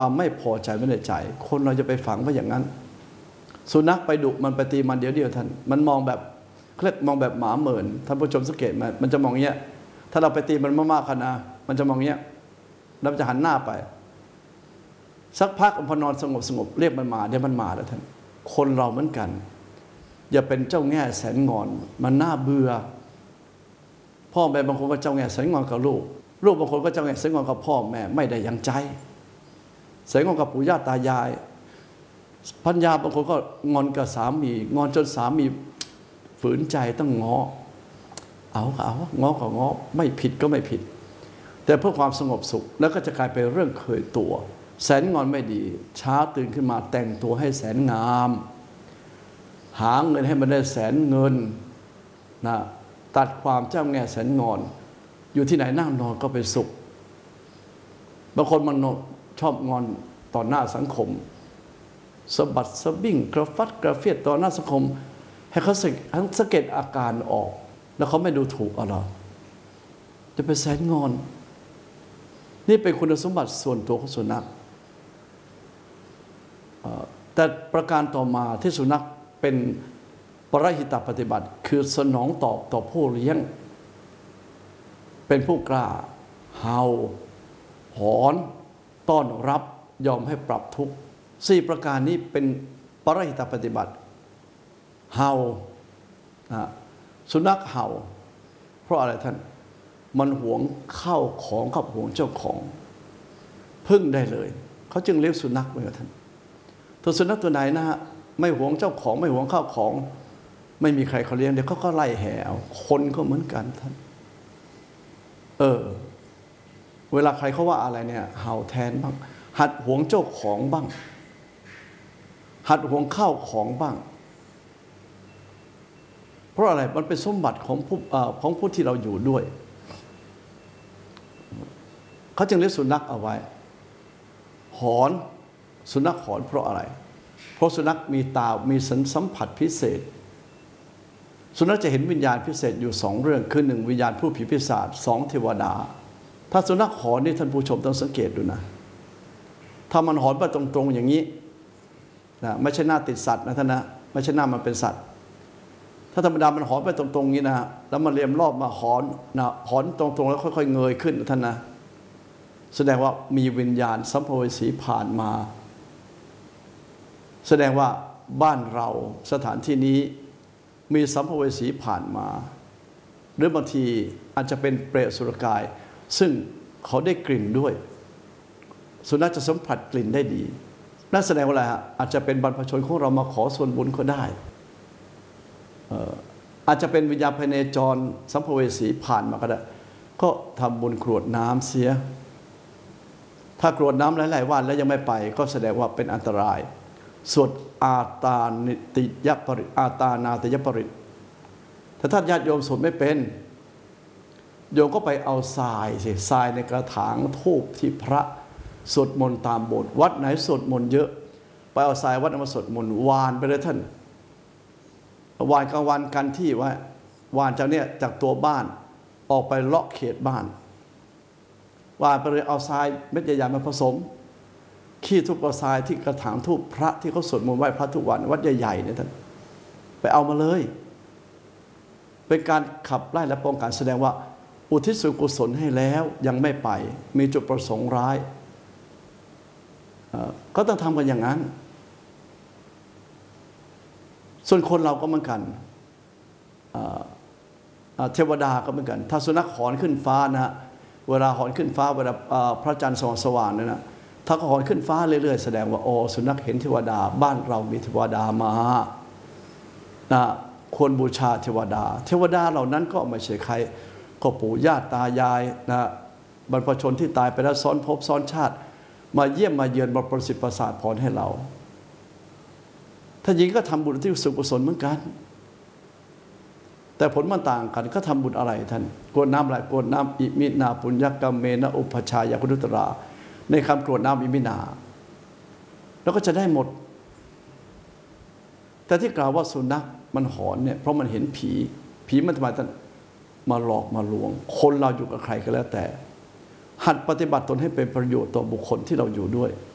ความไม่พอใจไม่ในใจคนเราจะไปฝังไว้อย่างนั้นสุนัขไปดุมันไปตีมันเดียวท่านมันมองแบบเรียกมองแบบหมาเหมินท่านผู้ชมสังเกตไหมมันจะมองเงี้ยถ้าเราไปตีมันมากๆขนาดมันจะมองเงี้ยแล้วจะหันหน้าไปสักพักพอนอนสงบเรียกมันมาเดี๋ยวมันมาแล้วท่านคนเราเหมือนกันอย่าเป็นเจ้าแง่แสนงอนมันน่าเบื่อพ่อแม่บางคนก็เจ้าแง่แสนงอนกับลูกบางคนก็เจ้าแง่แสนงอนกับพ่อแม่ไม่ได้ยังใจแสนงอนกับปู่ย่าตายายพัญญาบางคนก็งอนกับสามีงอนจนสามีฝืนใจต้องง้อเอาง้อก็ง้อไม่ผิดก็ไม่ผิดแต่เพื่อความสงบสุขแล้วก็จะกลายเป็นเรื่องเคยตัวแสนงอนไม่ดีเช้าตื่นขึ้นมาแต่งตัวให้แสนงามหาเงินให้มันได้แสนเงินนะตัดความเจ้าแง่แสนงอนอยู่ที่ไหนนั่งนอนก็เป็นสุขบางคนมันชอบงอนต่อหน้าสังคมสะบัดสะบิ้งกระฟัดกระเฟียดต่อหน้าสังคมให้เขาสังเกตอาการออกแล้วเขาไม่ดูถูกอะไรจะเป็นแสนงอนนี่เป็นคุณสมบัติส่วนตัวของสุนัขแต่ประการต่อมาที่สุนัขเป็นปรหิตปฏิบัติคือสนองตอบต่อผู้เลี้ยงเป็นผู้กล้าเห่าหอนต้อนรับยอมให้ปรับทุกข์4ประการนี้เป็นปรหิตปฏิบัติเห่าสุนัขเห่าเพราะอะไรท่านมันหวงข้าวของกับหวงเจ้าของพึ่งได้เลยเขาจึงเลี้ยงสุนัขไว้กับท่านตัวสุนัขตัวไหนนะฮะไม่หวงเจ้าของไม่หวงข้าวของไม่มีใครเขาเลี้ยงเดี๋ยวเขาก็ไล่แห่เอาคนก็เหมือนกันท่านเวลาใครเขาว่าอะไรเนี่ยเห่าแทนบ้างหัดหวงเจ้าของบ้างหัดหวงข้าวของบ้างเพราะอะไรมันเป็นสมบัติของผู้ที่เราอยู่ด้วยเขาจึงเลี้ยงสุนัขเอาไว้หอนสุนัขหอนเพราะอะไรเพราะสุนัขมีตามีสัมผัสพิเศษสุนัขจะเห็นวิญญาณพิเศษอยู่2เรื่องคือ1วิญญาณผู้ผีปีศาจ2เทวดาถ้าสุนัขหอนนี่ท่านผู้ชมต้องสังเกตดูนะถ้ามันหอนไปตรงๆอย่างนี้นะไม่ใช่หน้าติดสัตว์นะท่านนะไม่ใช่หน้ามันเป็นสัตว์ถ้าธรรมดามันหอนไปตรงๆนี้นะแล้วมันเรียมรอบมาหอนนะหอนตรงๆแล้วค่อยๆเงยขึ้นท่านนะแสดงว่ามีวิญญาณสัมภเวสีผ่านมาแสดงว่าบ้านเราสถานที่นี้มีสัมภเวสีผ่านมาหรือบางทีอาจจะเป็นเปรตสุรกายซึ่งเขาได้กลิ่นด้วยสุนัขจะสัมผัสกลิ่นได้ดีนั่นแสดงว่าอะไรฮะอาจจะเป็นบรรพชนของเรามาขอส่วนบุญก็ได้อาจจะเป็นวิญญาณภายในจรสัมภเวสีผ่านมาก็ได้ก็ทำบุญกรวดน้ำเสียถ้ากรวดน้ำหลายๆวันแล้วยังไม่ไปก็แสดงว่าเป็นอันตรายสวดอาตานาติยปริตถ้าท่านญาติโยมสวดไม่เป็นโยมก็ไปเอาทรายสิทรายในกระถางธูปที่พระสวดมนต์ตามโบสถ์วัดไหนสวดมนต์เยอะไปเอาทรายวัดมาสวดมนต์วานไปเลยท่านวานกลางวันกันที่ว่าวานจากเนี่ยจากตัวบ้านออกไปเลาะเขตบ้านวานไปเลยเอาทรายเม็ดใหญ่ๆมาผสมขี้ทุบเอาทรายที่กระถางทูบพระที่เขาสวดมนต์ไหว้พระทุกวันวัดใหญ่ๆเนี่ยท่านไปเอามาเลยเป็นการขับไล่และป้องกันแสดงว่าอุทิศส่วนกุศลให้แล้วยังไม่ไปมีจุดประสงค์ร้ายก็ต้องทำกันอย่างนั้นส่วนคนเราก็เหมือนกันเทวดาก็เหมือนกันถ้าสุนัขหอนขึ้นฟ้านะเวลาหอนขึ้นฟ้าเวลาพระจันทร์สว่างๆเนี่ยนะถ้าเขาหอนขึ้นฟ้าเรื่อยๆแสดงว่าโอ้สุนัขเห็นเทวดาบ้านเรามีเทวดามานะควรบูชาเทวดาเหล่านั้นก็ไม่ใช่ใครก็ปู่ย่าตายายนะบรรพชนที่ตายไปแล้วซ้อนภพซ้อนชาติมาเยี่ยมมาเยือนมาประสิทธิ์ประสาทพรให้เราถ้าหญิงก็ทำบุญที่สุกุศลเหมือนกันแต่ผลมันต่างกันก็ทำบุญอะไรท่านกรวดน้ำอะไรกรวดน้ำอิมินาปุญญกรรมเมนะอุปชายาคุนุตราในคำกรวดน้ำอิมินาแล้วก็จะได้หมดแต่ที่กล่าวว่าสุนัขมันหอนเนี่ยเพราะมันเห็นผีมันทำไมท่านมาหลอกมาลวงคนเราอยู่กับใครก็แล้วแต่หัดปฏิบัติตนให้เป็นประโยชน์ต่อบุคคลที่เราอยู่ด้วย